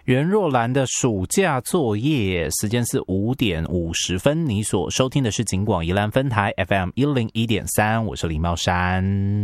袁若兰的暑假作业，时间是5点50分。你所收听的是警广宜兰分台 FM101.3，我是林茂山。